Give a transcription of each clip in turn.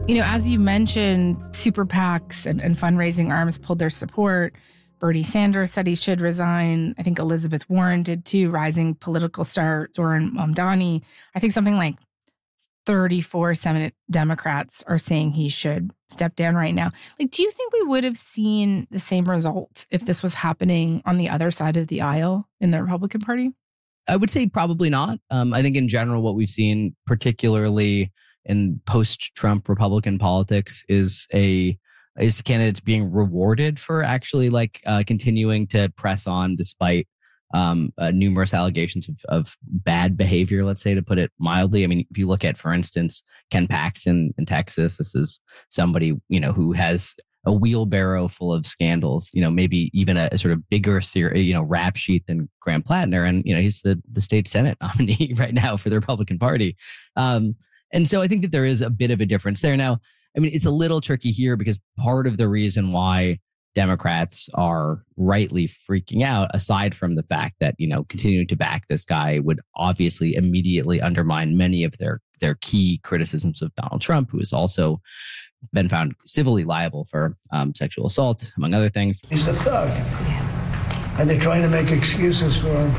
As you mentioned, super PACs and fundraising arms pulled their support. Bernie Sanders said he should resign. I think Elizabeth Warren did too. Rising political star Zoran Mamdani. I think something like 34 Senate Democrats are saying he should step down right now. Do you think we would have seen the same result if this was happening on the other side of the aisle in the Republican Party? I would say probably not. I think in general, what we've seen, particularly in post-Trump Republican politics, is candidates being rewarded for actually continuing to press on despite numerous allegations of bad behavior, let's say, to put it mildly. I mean, if you look at, for instance, Ken Paxton in Texas, this is somebody, who has a wheelbarrow full of scandals, maybe even a sort of bigger, rap sheet than Graham Plattner. And, he's the state Senate nominee right now for the Republican Party. And so I think that there is a bit of a difference there. Now, I mean, it's a little tricky here because part of the reason why Democrats are rightly freaking out, aside from the fact that, continuing to back this guy would obviously immediately undermine many of their key criticisms of Donald Trump, who has also been found civilly liable for sexual assault, among other things. He's a thug. And they're trying to make excuses for him.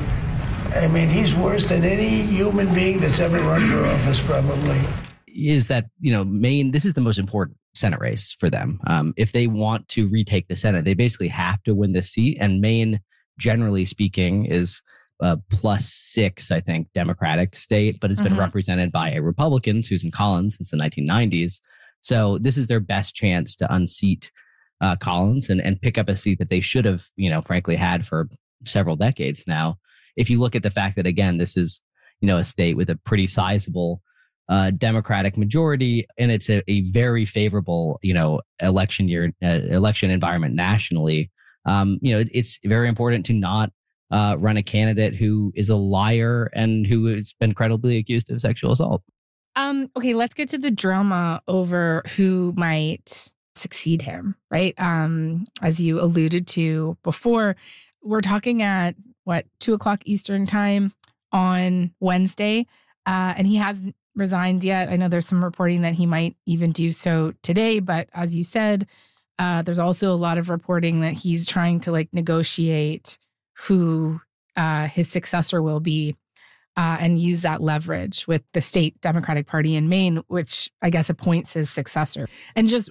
I mean, he's worse than any human being that's ever run for office, probably. Is that, Maine, this is the most important Senate race for them. If they want to retake the Senate, they basically have to win this seat. And Maine, generally speaking, is a +6, I think, Democratic state, but it's been represented by a Republican, Susan Collins, since the 1990s. So this is their best chance to unseat Collins and pick up a seat that they should have, frankly, had for several decades now. If you look at the fact that, again, this is, a state with a pretty sizable Democratic majority, and it's a very favorable, election environment nationally. It's very important to not run a candidate who is a liar and who has been credibly accused of sexual assault. Okay, let's get to the drama over who might succeed him, right? As you alluded to before, we're talking at 2:00 Eastern time on Wednesday, and he hasn't resigned yet. I know there's some reporting that he might even do so today, but as you said, there's also a lot of reporting that he's trying to negotiate who his successor will be and use that leverage with the state Democratic Party in Maine, which I guess appoints his successor. And just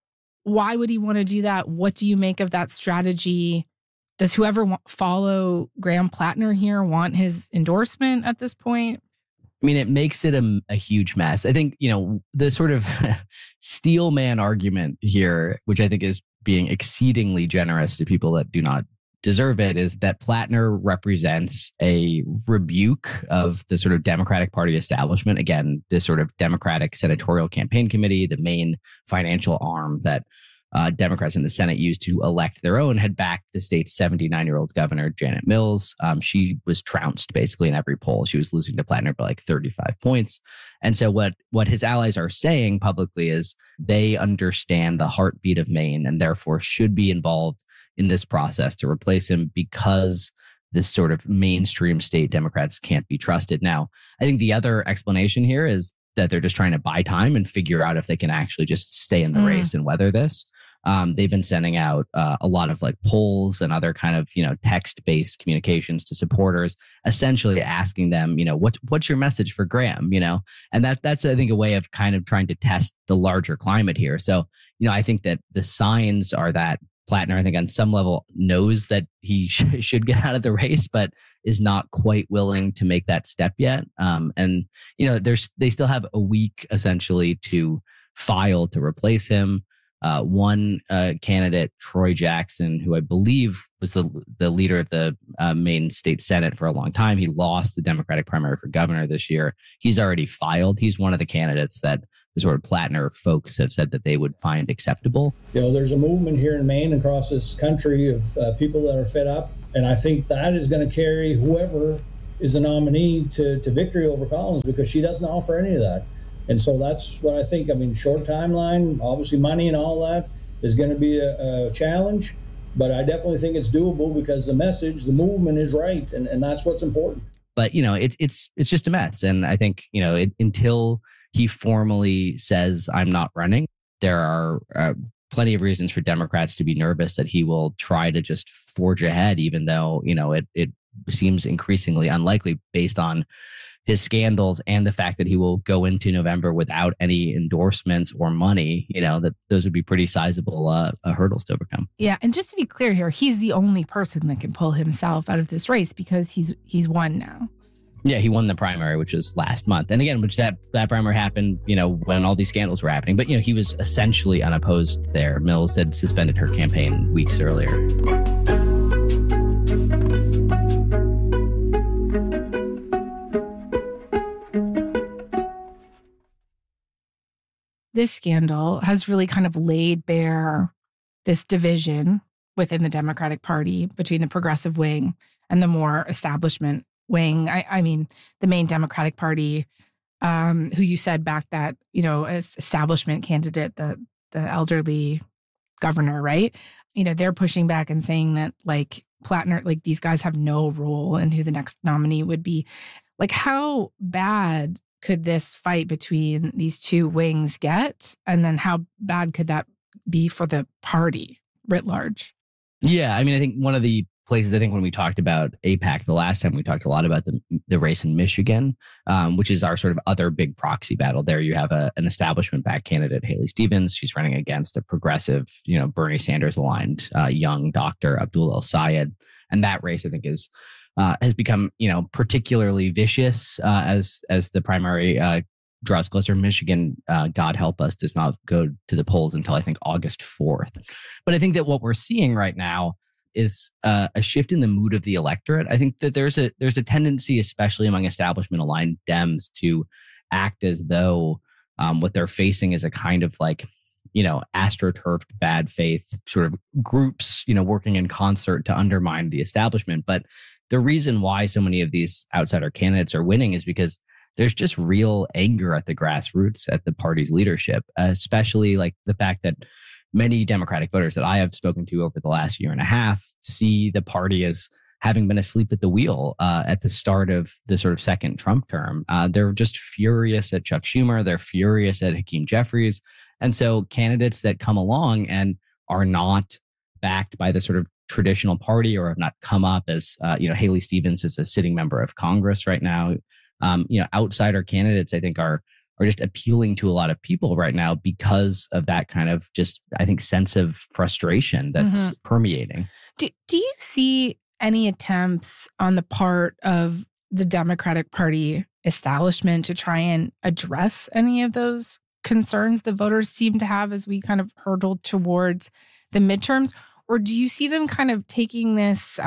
why would he want to do that? What do you make of that strategy? Does whoever follow Graham Plattner here want his endorsement at this point? I mean, it makes it a huge mess. I think, the sort of steel man argument here, which I think is being exceedingly generous to people that do not deserve it, is that Plattner represents a rebuke of the sort of Democratic Party establishment. Again, this sort of Democratic Senatorial Campaign Committee, the main financial arm that Democrats in the Senate used to elect their own, had backed the state's 79-year-old governor, Janet Mills. She was trounced basically in every poll. She was losing to Plattner by 35 points. And so what his allies are saying publicly is they understand the heartbeat of Maine and therefore should be involved in this process to replace him because this sort of mainstream state Democrats can't be trusted. Now, I think the other explanation here is that they're just trying to buy time and figure out if they can actually just stay in the race and weather this. They've been sending out a lot of polls and other kind of, text-based communications to supporters, essentially asking them, what's your message for Graham, and that's, I think, a way of kind of trying to test the larger climate here. So, I think that the signs are that Plattner, I think on some level knows that he should get out of the race, but is not quite willing to make that step yet. And, they still have a week essentially to file to replace him. One candidate, Troy Jackson, who I believe was the leader of the Maine State Senate for a long time. He lost the Democratic primary for governor this year. He's already filed. He's one of the candidates that the sort of Plattner folks have said that they would find acceptable. There's a movement here in Maine, across this country, of people that are fed up. And I think that is going to carry whoever is a nominee to victory over Collins, because she doesn't offer any of that. And so that's what I think. I mean, short timeline, obviously money and all that is going to be a challenge, but I definitely think it's doable because the message, the movement is right. And that's what's important. But, it's just a mess. And I think, until he formally says, I'm not running, there are plenty of reasons for Democrats to be nervous that he will try to just forge ahead, even though, it seems increasingly unlikely based on his scandals and the fact that he will go into November without any endorsements or money, that those would be pretty sizable hurdles to overcome. Yeah. And just to be clear here, he's the only person that can pull himself out of this race because he's won now. Yeah, he won the primary, which was last month. And again, which that primary happened, when all these scandals were happening. But, he was essentially unopposed there. Mills had suspended her campaign weeks earlier. This scandal has really kind of laid bare this division within the Democratic Party between the progressive wing and the more establishment wing. I mean, the main Democratic Party, who you said backed that, as establishment candidate, the elderly governor, right? They're pushing back and saying that Plattner, these guys have no role in who the next nominee would be. How bad could this fight between these two wings get? And then how bad could that be for the party writ large? Yeah, I think one of the places, when we talked about AIPAC the last time, we talked a lot about the race in Michigan, which is our sort of other big proxy battle. There you have an establishment-backed candidate, Haley Stevens. She's running against a progressive, Bernie Sanders-aligned young doctor, Abdul El-Sayed. And that race, I think, has become, particularly vicious as the primary draws closer. Michigan, God help us, does not go to the polls until I think August 4th. But I think that what we're seeing right now is a shift in the mood of the electorate. I think that there's a tendency, especially among establishment-aligned Dems, to act as though what they're facing is a kind of astroturfed bad faith sort of groups, working in concert to undermine the establishment. But the reason why so many of these outsider candidates are winning is because there's just real anger at the grassroots at the party's leadership, especially the fact that many Democratic voters that I have spoken to over the last year and a half see the party as having been asleep at the wheel at the start of the sort of second Trump term. They're just furious at Chuck Schumer. They're furious at Hakeem Jeffries. And so candidates that come along and are not backed by the sort of traditional party or have not come up as, Haley Stevens is a sitting member of Congress right now. Outsider candidates, I think, are just appealing to a lot of people right now because of that kind of just, I think, sense of frustration that's permeating. Do you see any attempts on the part of the Democratic Party establishment to try and address any of those concerns the voters seem to have as we kind of hurtle towards the midterms? Or do you see them kind of taking this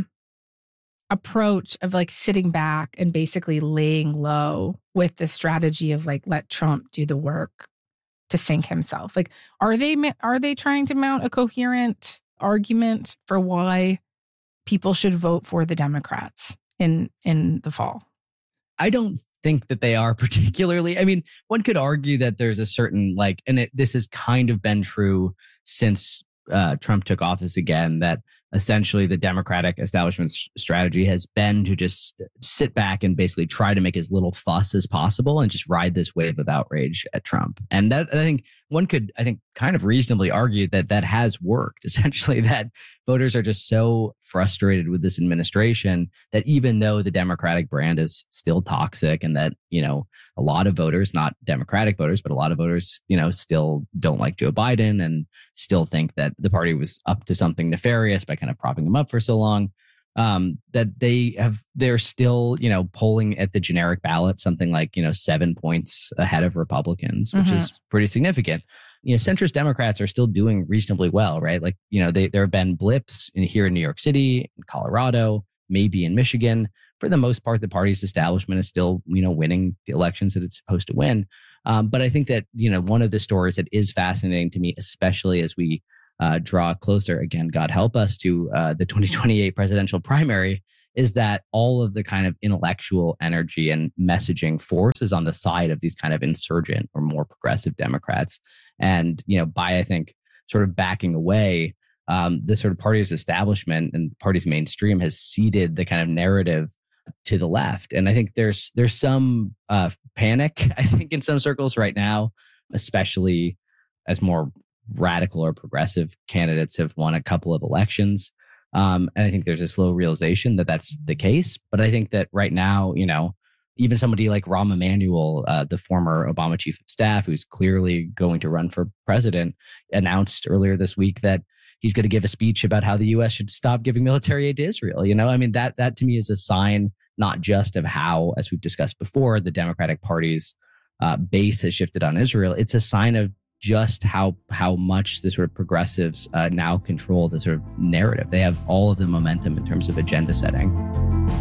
approach of sitting back and basically laying low with the strategy of let Trump do the work to sink himself? Are they trying to mount a coherent argument for why people should vote for the Democrats in the fall? I don't think that they are particularly. I mean, one could argue that there's a certain this has kind of been true since Trump took office again, that essentially the Democratic establishment's strategy has been to just sit back and basically try to make as little fuss as possible and just ride this wave of outrage at Trump. And that, I think one could, kind of reasonably argue that that has worked. Essentially, that voters are just so frustrated with this administration that even though the Democratic brand is still toxic and that, a lot of voters, not Democratic voters, but a lot of voters, still don't like Joe Biden and still think that the party was up to something nefarious by kind of propping him up for so long, that they're still, polling at the generic ballot, something like, 7 points ahead of Republicans, which is pretty significant. Centrist Democrats are still doing reasonably well, right? There have been blips here in New York City, in Colorado, maybe in Michigan. For the most part, the party's establishment is still, winning the elections that it's supposed to win. But I think that, one of the stories that is fascinating to me, especially as we draw closer, again, God help us, to the 2028 presidential primary, is that all of the kind of intellectual energy and messaging force is on the side of these kind of insurgent or more progressive Democrats. And, by, I think, sort of backing away, the sort of party's establishment and party's mainstream has ceded the kind of narrative to the left. And I think there's some panic, I think, in some circles right now, especially as more radical or progressive candidates have won a couple of elections. And I think there's a slow realization that that's the case. But I think that right now, even somebody like Rahm Emanuel, the former Obama chief of staff, who's clearly going to run for president, announced earlier this week that he's going to give a speech about how the U.S. should stop giving military aid to Israel. That to me is a sign not just of how, as we've discussed before, the Democratic Party's base has shifted on Israel. It's a sign of just how much the sort of progressives now control the sort of narrative. They have all of the momentum in terms of agenda setting.